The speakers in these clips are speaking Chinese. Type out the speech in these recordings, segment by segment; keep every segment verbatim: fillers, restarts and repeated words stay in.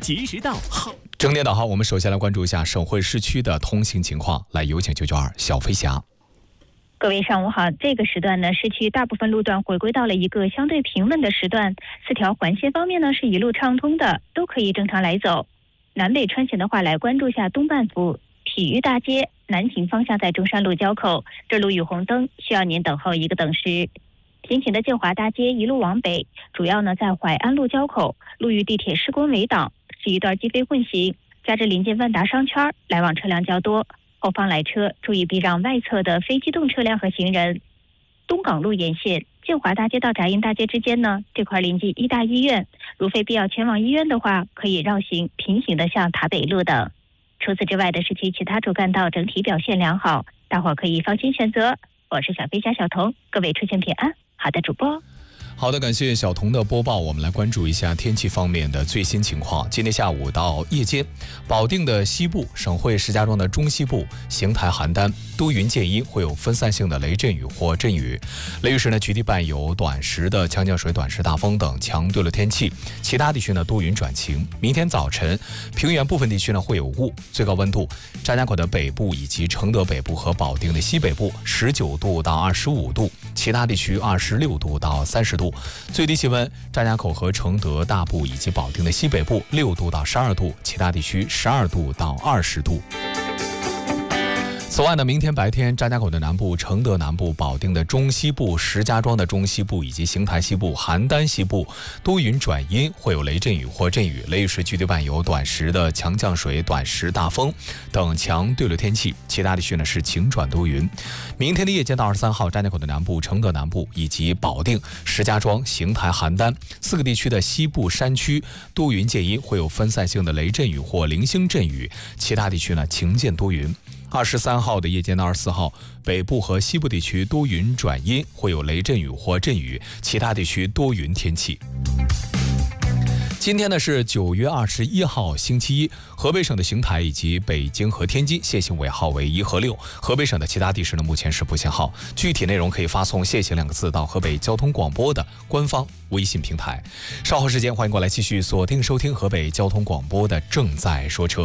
及时到好。 整点导航，我们首先来关注一下省会市区的通行情况。来，有请九九二小飞侠。 各位上午好，这个时段呢，市区大部分路段回归到了一个相对平稳的时段，四条环线方面呢是一路畅通的，都可以正常来走。南北穿行的话，来关注一下东半部体育大街南行方向在中山路交口，这路有红灯，需要您等候一个等时。平行的建华大街一路往北，主要呢在淮安路交口，路遇地铁施工围挡，是一段机非混行，加之临近万达商圈，来往车辆较多，后方来车注意避让外侧的非机动车辆和行人。东港路沿线建华大街到闸阴大街之间呢，这块临近医大医院，如非必要前往医院的话，可以绕行平行的向塔北路等。除此之外的市区其他主干道整体表现良好，大伙可以放心选择。我是小飞侠小童，各位出行平安。好的，主播。 好的，感谢小童的播报。我们来关注一下天气方面的最新情况。今天下午到夜间，保定的西部、省会石家庄的中西部、邢台、邯郸多云见阴，会有分散性的雷阵雨或阵雨。雷雨时呢，局地伴有短时的强降水、短时大风等强对流天气。其他地区呢多云转晴。明天早晨，平原部分地区呢会有雾，最高温度，张家口的北部以及承德北部和保定的西北部十九度到二十五度，其他地区二十六度到三十度。最低气温，张家口和承德大部以及保定的西北部六度到十二度，其他地区十二度到二十度。此外呢，明天白天，张家口的南部、承德南部、保定的中西部、石家庄的中西部以及邢台西部、邯郸西部多云转阴，会有雷阵雨或阵雨。雷雨时局地伴有短时的强降水、短时大风等强对流天气。其他地区呢是晴转多云。明天的夜间到二十三号，张家口的南部、承德南部以及保定、石家庄、邢台、邯郸四个地区的西部山区多云见阴，会有分散性的雷阵雨或零星阵雨。其他地区呢晴间多云。二十三号的夜间到二十四号，北部和西部地区多云转阴，会有雷阵雨或阵雨，其他地区多云天气。今天呢是九月二十一号星期一，河北省的邢台以及北京和天津限行尾号为一和六，河北省的其他地市呢目前是不限号。具体内容可以发送限行两个字到河北交通广播的官方微信平台。稍后时间欢迎过来继续锁定收听河北交通广播的正在说车。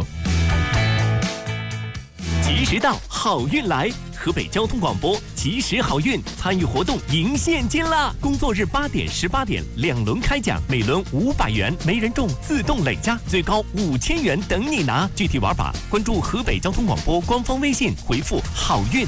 及时到，好运来！河北交通广播及时好运参与活动赢现金啦！工作日八点、十八点两轮开奖，每轮五百元，没人中自动累加，最高五千元等你拿。具体玩法关注河北交通广播官方微信，回复好运。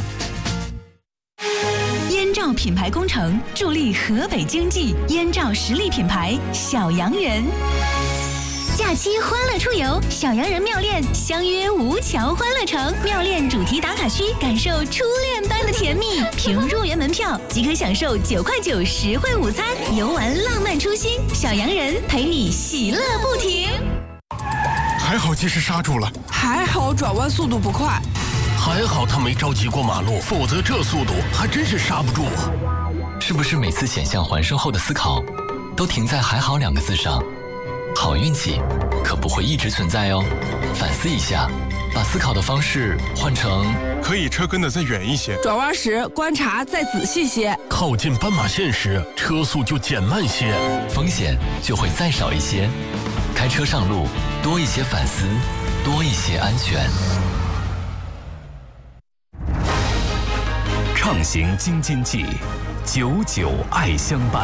燕赵品牌工程助力河北经济，燕赵实力品牌小洋人。假期欢乐出游，小洋人妙恋相约吴桥欢乐城，妙恋主题打卡区，感受初恋般的甜蜜。凭入园门票即可享受九块九实惠午餐，游玩浪漫初心，小洋人陪你喜乐不停。 还好及时刹住了， 还好转弯速度不快， 还好他没着急过马路，否则这速度还真是刹不住啊！ 是不是每次险象环生后的思考，都停在“还好”两个字上？好运气可不会一直存在哦，反思一下，把思考的方式换成可以车跟得再远一些， 转弯时观察再仔细些， 靠近斑马线时车速就减慢些， 风险就会再少一些。开车上路多一些反思，多一些安全。 畅行京津冀，久久爱相伴。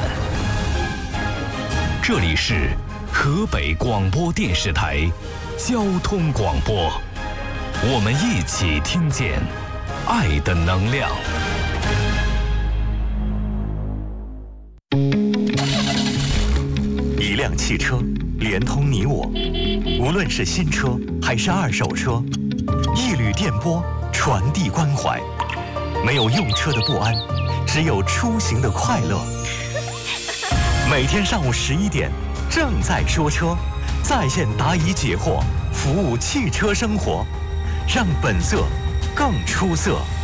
这里是河北广播电视台交通广播，我们一起听见爱的能量。 一辆汽车连通你我，无论是新车还是二手车，一缕电波传递关怀。没有用车的不安，只有出行的快乐。每天上午十一点，正在说车，在线答疑解惑，服务汽车生活，让本色更出色。